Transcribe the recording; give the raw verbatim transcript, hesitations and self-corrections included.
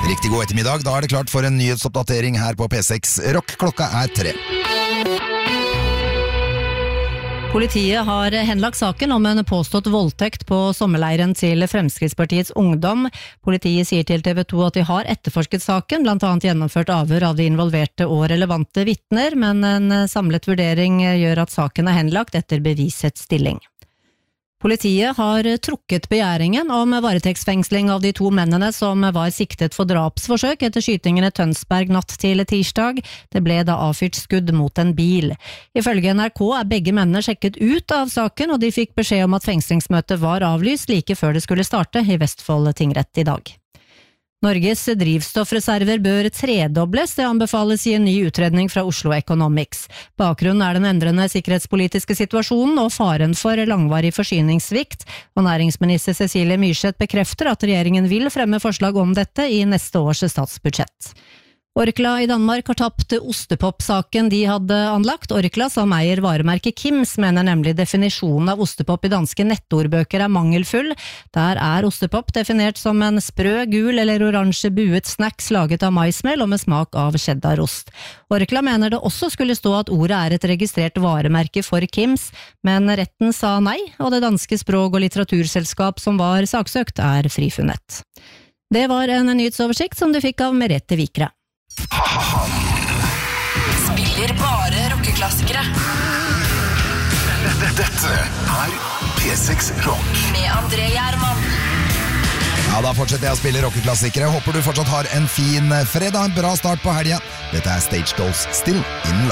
Riktig god ettermiddag, da er det klart for en nyhetsoppdatering her på P seks Rock. Klokka er tre. Politiet har henlagt saken om en påstått voldtekt på sommerleiren til Fremskrittspartiets ungdom. Politiet sier til T V to at de har etterforsket saken, blant annet gjennomført avhør av de involverte og relevante vitner, men en samlet vurdering gjør at saken er henlagt etter bevisets stilling. Politiet har trukket begjæringen om varetektsfengsling av de to mennene som var siktet for drapsforsøk etter skytingen i Tønsberg natt til tirsdag. Det ble da avfyrt skudd mot en bil. Ifølge N R K er begge mennene sjekket ut av saken, og de fikk beskjed om at fengslingsmøtet var avlyst like før det skulle starte i Vestfold tingrett i dag. Norges drivstoffreserver bør tredobles, det anbefales i en ny utredning fra Oslo Economics. Bakgrunnen er den endrende sikkerhetspolitiske situasjonen og faren for langvarig forsyningssvikt, og næringsminister Cecilie Myrseth bekrefter at regjeringen vil fremme forslag om dette i neste års statsbudsjett. Orkla i Danmark har tapt ostepop-saken de hadde anlagt. Orkla, som eier varemerket Kims, mener nemlig definisjonen av ostepop i danske nettordbøker er mangelfull. Der er ostepop definert som en sprø, gul eller oransje buet snacks laget av maismel og med smak av cheddarost. Orkla mener det også skulle stå at ordet er et registrert varemerke for Kims, men retten sa nei, og det danske språk- og litteraturselskap som var saksøkt er frifunnet. Det var en nyhetsoversikt som du fikk av Merete Vikre. Spiller bare rockeklassikere. Dette er P seks Rock med André Gjerman. Ja, da fortsetter jeg å spille rockeklassikere. Håper du fortsatt har en fin fredag, en bra start på helgen. Dette er Stage Dolls, Still in Love.